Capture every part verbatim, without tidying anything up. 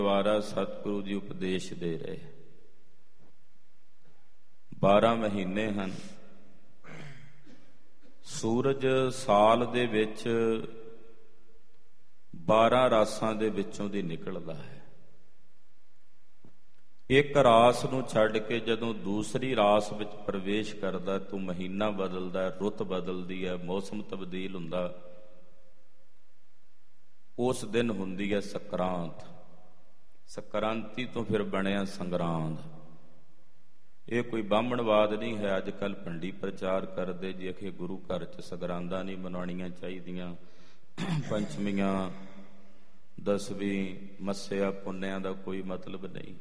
ਦੁਆਰਾ ਸਤਿਗੁਰੂ ਜੀ ਉਪਦੇਸ਼ ਦੇ ਰਹੇ। ਬਾਰਾਂ ਮਹੀਨੇ ਹਨ। ਸੂਰਜ ਸਾਲ ਦੇ ਵਿੱਚ ਬਾਰਾਂ ਰਾਸਾਂ ਦੇ ਵਿੱਚੋਂ ਦੀ ਨਿਕਲਦਾ ਹੈ। ਇੱਕ ਰਾਸ ਨੂੰ ਛੱਡ ਕੇ ਜਦੋਂ ਦੂਸਰੀ ਰਾਸ ਵਿੱਚ ਪ੍ਰਵੇਸ਼ ਕਰਦਾ ਤਾਂ ਮਹੀਨਾ ਬਦਲਦਾ, ਰੁੱਤ ਬਦਲਦੀ ਹੈ, ਮੌਸਮ ਤਬਦੀਲ ਹੁੰਦਾ। ਉਸ ਦਿਨ ਹੁੰਦੀ ਹੈ ਸਕਰਾਂਤ। ਸਕਰਾਂਤੀ ਤੋਂ ਫਿਰ ਬਣਿਆ ਸੰਗਰਾਂਦ। ਇਹ ਕੋਈ ਬਾਹਮਣਵਾਦ ਨਹੀਂ ਹੈ। ਅੱਜ ਕੱਲ੍ਹ ਭੰਡੀ ਪ੍ਰਚਾਰ ਕਰਦੇ ਜੀ ਅਖੇ ਗੁਰੂ ਘਰ 'ਚ ਸਗਰਾਂਦਾਂ ਨਹੀਂ ਮਨਾਉਣੀਆਂ ਚਾਹੀਦੀਆਂ, ਪੰਚਮੀਆਂ, ਦਸਵੀਂ, ਮੱਸਿਆ, ਪੁੰਨਿਆਂ ਦਾ ਕੋਈ ਮਤਲਬ ਨਹੀਂ।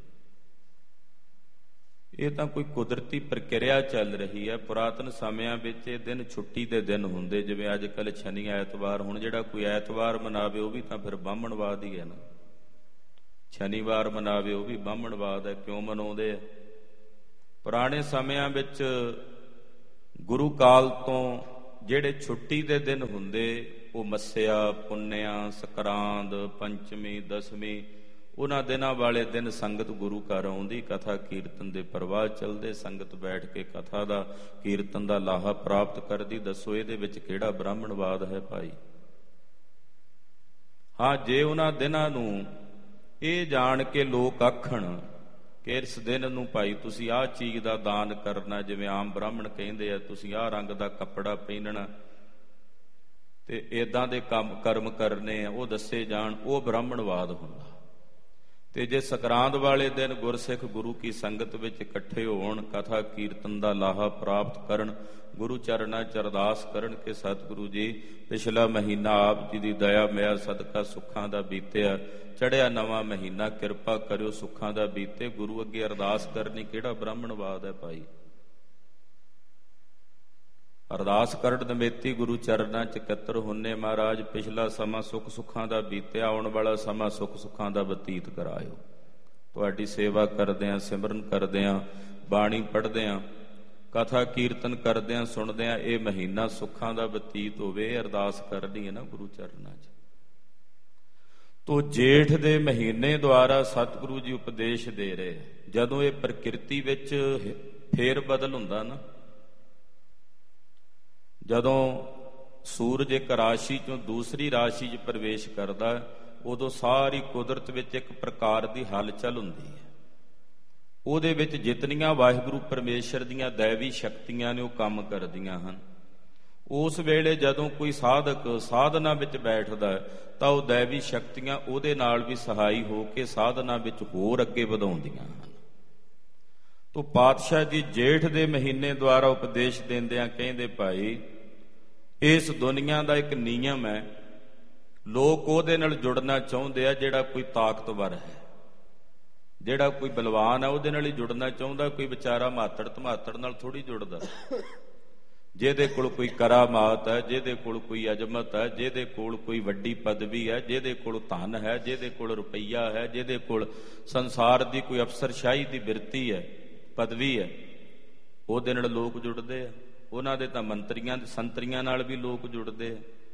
ਇਹ ਤਾਂ ਕੋਈ ਕੁਦਰਤੀ ਪ੍ਰਕਿਰਿਆ ਚੱਲ ਰਹੀ ਹੈ। ਪੁਰਾਤਨ ਸਮਿਆਂ ਵਿੱਚ ਇਹ ਦਿਨ ਛੁੱਟੀ ਦੇ ਦਿਨ ਹੁੰਦੇ, ਜਿਵੇਂ ਅੱਜ ਕੱਲ੍ਹ ਸ਼ਨੀ ਐਤਵਾਰ। ਹੁਣ ਜਿਹੜਾ ਕੋਈ ਐਤਵਾਰ ਮਨਾਵੇ ਉਹ ਵੀ ਤਾਂ ਫਿਰ ਬਾਹਮਣਵਾਦ ਹੀ ਹੈ ਨਾ। ਸ਼ਨੀਵਾਰ ਮਨਾਵੇ ਉਹ ਵੀ ਬਾਹਮਣਵਾਦ ਹੈ। ਕਿਉਂ ਮਨਾਉਂਦੇ ਆ? ਪੁਰਾਣੇ ਸਮਿਆਂ ਵਿੱਚ ਗੁਰੂ ਕਾਲ ਤੋਂ ਜਿਹੜੇ ਛੁੱਟੀ ਦੇ ਦਿਨ ਹੁੰਦੇ ਉਹ ਮੱਸਿਆ, ਪੁੰਨਿਆ, ਸਕਰਾਂਦ, ਪੰਚਮੀ, ਦਸਵੀਂ, ਉਹਨਾਂ ਦਿਨਾਂ ਵਾਲੇ ਦਿਨ ਸੰਗਤ ਗੁਰੂ ਘਰ ਆਉਂਦੀ, ਕਥਾ ਕੀਰਤਨ ਦੇ ਪ੍ਰਵਾਹ ਚੱਲਦੇ, ਸੰਗਤ ਬੈਠ ਕੇ ਕਥਾ ਦਾ, ਕੀਰਤਨ ਦਾ ਲਾਹਾ ਪ੍ਰਾਪਤ ਕਰਦੀ। ਦੱਸੋ ਇਹਦੇ ਵਿੱਚ ਕਿਹੜਾ ਬ੍ਰਾਹਮਣਵਾਦ ਹੈ ਭਾਈ? ਹਾਂ, ਜੇ ਉਹਨਾਂ ਦਿਨਾਂ ਨੂੰ ਇਹ ਜਾਣ ਕੇ ਲੋਕ ਆਖਣ ਕਿ ਇਸ ਦਿਨ ਨੂੰ ਭਾਈ ਤੁਸੀਂ ਆਹ ਚੀਜ਼ ਦਾ ਦਾਨ ਕਰਨਾ, ਜਿਵੇਂ ਆਮ ਬ੍ਰਾਹਮਣ ਕਹਿੰਦੇ ਆ ਤੁਸੀਂ ਆਹ ਰੰਗ ਦਾ ਕੱਪੜਾ ਪਹਿਨਣਾ ਤੇ ਏਦਾਂ ਦੇ ਕੰਮ ਕਰਮ ਕਰਨੇ ਆ, ਉਹ ਦੱਸੇ ਜਾਣ, ਉਹ ਬ੍ਰਾਹਮਣਵਾਦ ਹੁੰਦਾ। ਤੇ ਜੇ ਸਕਰਾਂਦ ਵਾਲੇ ਦਿਨ ਗੁਰਸਿੱਖ ਗੁਰੂ ਕੀ ਸੰਗਤ ਵਿੱਚ ਇਕੱਠੇ ਹੋਣ, ਕਥਾ ਕੀਰਤਨ ਦਾ ਲਾਹਾ ਪ੍ਰਾਪਤ ਕਰਨ, ਗੁਰੂ ਚਰਨਾਂ 'ਚ ਅਰਦਾਸ ਕਰਨ ਕਿ ਸਤਿਗੁਰੂ ਜੀ ਪਿਛਲਾ ਮਹੀਨਾ ਆਪ ਜੀ ਦੀ ਦਇਆ ਮਿਆ ਸਦਕਾ ਸੁੱਖਾਂ ਦਾ ਬੀਤਿਆ, ਚੜ੍ਹਿਆ ਨਵਾਂ ਮਹੀਨਾ ਕਿਰਪਾ ਕਰਿਓ ਸੁੱਖਾਂ ਦਾ ਬੀਤੇ, ਗੁਰੂ ਅੱਗੇ ਅਰਦਾਸ ਕਰਨੀ ਕਿਹੜਾ ਬ੍ਰਾਹਮਣਵਾਦ ਹੈ ਭਾਈ? ਅਰਦਾਸ ਕਰਨ ਨਿਮੇਤੀ ਗੁਰੂ ਚਰਨਾਂ 'ਚ ਇਕੱਤਰ ਹੁੰਨੇ, ਮਹਾਰਾਜ ਪਿਛਲਾ ਸਮਾਂ ਸੁੱਖ ਸੁੱਖਾਂ ਦਾ ਬੀਤਿਆ, ਆਉਣ ਵਾਲਾ ਸਮਾਂ ਸੁੱਖ ਸੁੱਖਾਂ ਦਾ ਬਤੀਤ ਕਰਾਇਓ। ਤੁਹਾਡੀ ਸੇਵਾ ਕਰਦਿਆਂ, ਸਿਮਰਨ ਕਰਦਿਆਂ, ਬਾਣੀ ਪੜ੍ਹਦਿਆਂ, ਕਥਾ ਕੀਰਤਨ ਕਰਦਿਆਂ, ਸੁਣਦਿਆਂ ਇਹ ਮਹੀਨਾ ਸੁੱਖਾਂ ਦਾ ਬਤੀਤ ਹੋਵੇ। ਇਹ ਅਰਦਾਸ ਕਰਨੀ ਹੈ ਨਾ ਗੁਰੂ ਚਰਨਾਂ 'ਚ। ਤੋ ਜੇਠ ਦੇ ਮਹੀਨੇ ਦੁਆਰਾ ਸਤਿਗੁਰੂ ਜੀ ਉਪਦੇਸ਼ ਦੇ ਰਹੇ। ਜਦੋਂ ਇਹ ਪ੍ਰਕਿਰਤੀ ਵਿੱਚ ਫੇਰ ਬਦਲ ਹੁੰਦਾ ਨਾ, ਜਦੋਂ ਸੂਰਜ ਇੱਕ ਰਾਸ਼ੀ ਚੋਂ ਦੂਸਰੀ ਰਾਸ਼ੀ 'ਚ ਪ੍ਰਵੇਸ਼ ਕਰਦਾ, ਉਦੋਂ ਸਾਰੀ ਕੁਦਰਤ ਵਿੱਚ ਇੱਕ ਪ੍ਰਕਾਰ ਦੀ ਹਲਚਲ ਹੁੰਦੀ ਹੈ। ਉਹਦੇ ਵਿੱਚ ਜਿਤਨੀਆਂ ਵਾਹਿਗੁਰੂ ਪਰਮੇਸ਼ਰ ਦੀਆਂ ਦੈਵੀ ਸ਼ਕਤੀਆਂ ਨੇ ਉਹ ਕੰਮ ਕਰਦੀਆਂ ਹਨ। ਉਸ ਵੇਲੇ ਜਦੋਂ ਕੋਈ ਸਾਧਕ ਸਾਧਨਾ ਵਿੱਚ ਬੈਠਦਾ ਤਾਂ ਉਹ ਦੈਵੀ ਸ਼ਕਤੀਆਂ ਉਹਦੇ ਨਾਲ ਵੀ ਸਹਾਈ ਹੋ ਕੇ ਸਾਧਨਾ ਵਿੱਚ ਹੋਰ ਅੱਗੇ ਵਧਾਉਂਦੀਆਂ ਹਨ। ਤੋ ਪਾਤਸ਼ਾਹ ਜੀ ਜੇਠ ਦੇ ਮਹੀਨੇ ਦੁਆਰਾ ਉਪਦੇਸ਼ ਦਿੰਦਿਆਂ ਕਹਿੰਦੇ, ਭਾਈ ਇਸ ਦੁਨੀਆ ਦਾ ਇੱਕ ਨਿਯਮ ਹੈ, ਲੋਕ ਉਹਦੇ ਨਾਲ ਜੁੜਨਾ ਚਾਹੁੰਦੇ ਆ ਜਿਹੜਾ ਕੋਈ ਤਾਕਤਵਰ ਹੈ, ਜਿਹੜਾ ਕੋਈ ਬਲਵਾਨ ਹੈ ਉਹਦੇ ਨਾਲ ਹੀ ਜੁੜਨਾ ਚਾਹੁੰਦਾ। ਕੋਈ ਵਿਚਾਰਾ ਮਾਤੜ ਧਮਾਤੜ ਨਾਲ ਥੋੜ੍ਹੀ ਜੁੜਦਾ। ਜਿਹਦੇ ਕੋਲ ਕੋਈ ਕਰਾਮਾਤ ਹੈ, ਜਿਹਦੇ ਕੋਲ ਕੋਈ ਅਜ਼ਮਤ ਹੈ, ਜਿਹਦੇ ਕੋਲ ਕੋਈ ਵੱਡੀ ਪਦਵੀ ਹੈ, ਜਿਹਦੇ ਕੋਲ ਧਨ ਹੈ, ਜਿਹਦੇ ਕੋਲ ਰੁਪਈਆ ਹੈ, ਜਿਹਦੇ ਕੋਲ ਸੰਸਾਰ ਦੀ ਕੋਈ ਅਫਸਰਸ਼ਾਹੀ ਦੀ ਬਿਰਤੀ ਹੈ, ਪਦਵੀ ਹੈ, ਉਹਦੇ ਨਾਲ ਲੋਕ ਜੁੜਦੇ ਆ। ਉਹਨਾਂ ਦੇ ਤਾਂ ਮੰਤਰੀਆਂ ਸੰਤਰੀਆਂ ਨਾਲ ਵੀ ਲੋਕ ਜੁੜਦੇ ਆ।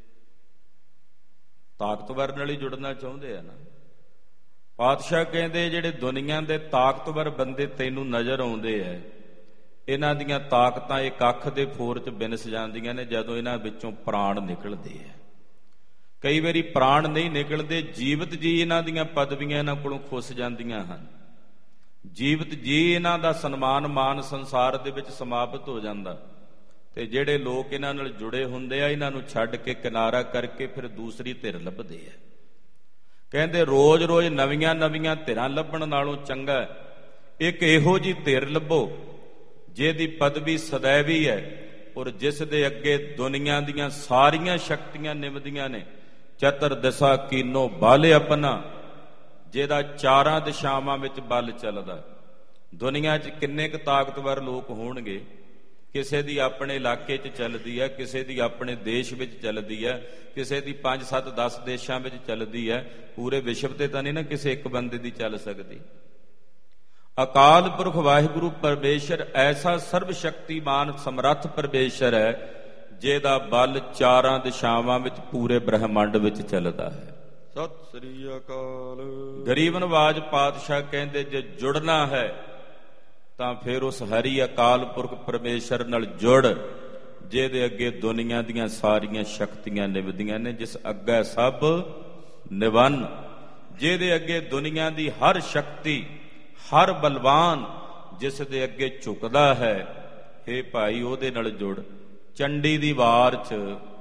ਤਾਕਤਵਰ ਨਾਲ ਹੀ ਜੁੜਨਾ ਚਾਹੁੰਦੇ ਆ ਨਾ। ਪਾਤਸ਼ਾਹ ਕਹਿੰਦੇ ਜਿਹੜੇ ਦੁਨੀਆ ਦੇ ਤਾਕਤਵਰ ਬੰਦੇ ਤੈਨੂੰ ਨਜ਼ਰ ਆਉਂਦੇ ਆ, ਇਹਨਾਂ ਦੀਆਂ ਤਾਕਤਾਂ ਇੱਕ ਅੱਖ ਦੇ ਫੋਰ 'ਚ ਬਿਨਸ ਜਾਂਦੀਆਂ ਨੇ ਜਦੋਂ ਇਹਨਾਂ ਵਿੱਚੋਂ ਪ੍ਰਾਣ ਨਿਕਲਦੇ ਆ। ਕਈ ਵਾਰੀ ਪ੍ਰਾਣ ਨਹੀਂ ਨਿਕਲਦੇ, ਜੀਵਤ ਜੀ ਇਹਨਾਂ ਦੀਆਂ ਪਦਵੀਆਂ ਇਹਨਾਂ ਕੋਲੋਂ ਖੁੱਸ ਜਾਂਦੀਆਂ ਹਨ। ਜੀਵਤ ਜੀ ਇਹਨਾਂ ਦਾ ਸਨਮਾਨ ਮਾਨ ਸੰਸਾਰ ਦੇ ਵਿੱਚ ਸਮਾਪਤ ਹੋ ਜਾਂਦਾ। ਤੇ ਜਿਹੜੇ ਲੋਕ ਇਹਨਾਂ ਨਾਲ ਜੁੜੇ ਹੁੰਦੇ ਆ, ਇਹਨਾਂ ਨੂੰ ਛੱਡ ਕੇ ਕਿਨਾਰਾ ਕਰਕੇ ਫਿਰ ਦੂਸਰੀ ਧਿਰ ਲੱਭਦੇ ਆ। ਕਹਿੰਦੇ ਰੋਜ਼-ਰੋਜ਼ ਨਵੀਆਂ ਨਵੀਆਂ ਧਿਰਾਂ ਲੱਭਣ ਨਾਲੋਂ ਚੰਗਾ ਇੱਕ ਇਹੋ ਜਿਹੀ ਧਿਰ ਲੱਭੋ ਜਿਹਦੀ ਪਦਵੀ ਸदैवी ਹੈ ਔਰ ਜਿਸ ਦੇ ਅੱਗੇ ਦੁਨੀਆ ਦੀਆਂ ਸਾਰੀਆਂ ਸ਼ਕਤੀਆਂ ਨਿਭਦੀਆਂ ਨੇ। ਚਤਰ ਦਿਸ਼ਾ ਕੀਨੋ ਬਲ ਆਪਣਾ, ਜਿਹਦਾ ਚਾਰਾਂ ਦਿਸ਼ਾਵਾਂ ਵਿੱਚ ਬਲ ਚੱਲਦਾ। ਦੁਨੀਆ 'ਚ ਕਿੰਨੇ ਕੁ ਤਾਕਤਵਰ ਲੋਕ ਹੋਣਗੇ? ਕਿਸੇ ਦੀ ਆਪਣੇ ਇਲਾਕੇ 'ਚ ਚੱਲਦੀ ਹੈ, ਕਿਸੇ ਦੀ ਆਪਣੇ ਦੇਸ਼ ਵਿੱਚ ਚੱਲਦੀ ਹੈ, ਕਿਸੇ ਦੀ ਪੰਜ ਸੱਤ ਦਸ ਦੇਸ਼ਾਂ ਵਿੱਚ ਚੱਲਦੀ ਹੈ। ਪੂਰੇ ਵਿਸ਼ਵ ਤੇ ਤਾਂ ਨਹੀਂ ਨਾ ਕਿਸੇ ਇੱਕ ਬੰਦੇ ਦੀ ਚੱਲ ਸਕਦੀ। ਅਕਾਲ ਪੁਰਖ ਵਾਹਿਗੁਰੂ ਪਰਮੇਸ਼ਰ ਐਸਾ ਸਰਬ ਸ਼ਕਤੀਮਾਨ ਸਮਰੱਥ ਪਰਮੇਸ਼ਰ ਹੈ ਜਿਹਦਾ ਬਲ ਚਾਰਾਂ ਦਿਸ਼ਾਵਾਂ ਵਿੱਚ ਪੂਰੇ ਬ੍ਰਹਿਮੰਡ ਵਿੱਚ ਚੱਲਦਾ ਹੈ। ਸਤਿ ਸ੍ਰੀ ਅਕਾਲ। ਗਰੀਬ ਨਵਾਜ ਪਾਤਸ਼ਾਹ ਕਹਿੰਦੇ ਜੇ ਜੁੜਨਾ ਹੈ ਤਾਂ ਫਿਰ ਉਸ ਹਰੀ ਅਕਾਲ ਪੁਰਖ ਪਰਮੇਸ਼ਰ ਨਾਲ ਜੁੜ, ਜਿਹਦੇ ਅੱਗੇ ਦੁਨੀਆ ਦੀਆਂ ਸਾਰੀਆਂ ਸ਼ਕਤੀਆਂ ਨਿਭਦੀਆਂ ਨੇ, ਜਿਸ ਅੱਗੇ ਸਭ ਨਿਵੰਨ, ਜਿਹਦੇ ਅੱਗੇ ਦੁਨੀਆ ਦੀ ਹਰ ਸ਼ਕਤੀ, ਹਰ ਬਲਵਾਨ ਜਿਸ ਦੇ ਅੱਗੇ ਝੁਕਦਾ ਹੈ, ਹੇ ਭਾਈ ਉਹਦੇ ਨਾਲ ਜੁੜ। ਚੰਡੀ ਦੀ ਵਾਰ 'ਚ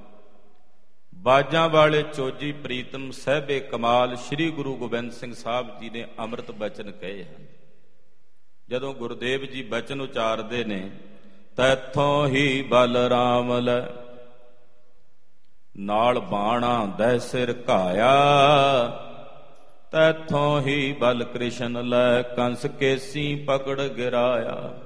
ਬਾਜਾਂ ਵਾਲੇ ਚੋਜੀ ਪ੍ਰੀਤਮ ਸਾਹਿਬੇ ਕਮਾਲ ਸ੍ਰੀ ਗੁਰੂ ਗੋਬਿੰਦ ਸਿੰਘ ਸਾਹਿਬ ਜੀ ਨੇ ਅੰਮ੍ਰਿਤ ਬਚਨ ਕਹੇ ਹਨ। ਜਦੋਂ ਗੁਰਦੇਵ ਜੀ ਬਚਨ ਉਚਾਰਦੇ ਨੇ, ਤੈਥੋਂ ਹੀ ਬਲ ਰਾਮ ਲੈ ਨਾਲ ਬਾਣਾ ਦਹਿ ਸਿਰ ਘਾਇਆ, ਤੈਥੋਂ ਹੀ ਬਲ ਕ੍ਰਿਸ਼ਨ ਲੈ ਕੰਸ ਕੇਸੀ ਪਕੜ ਗਿਰਾਇਆ।